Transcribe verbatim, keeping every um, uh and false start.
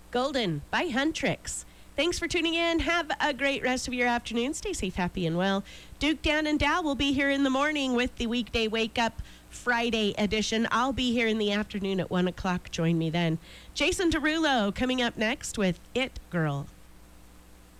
Golden by Huntrix. Thanks for tuning in. Have a great rest of your afternoon. Stay safe, happy, and well. Duke, Dan, and Dal will be here in the morning with the weekday Wake Up Friday edition. I'll be here in the afternoon at one o'clock. Join me then. Jason Derulo coming up next with It Girl.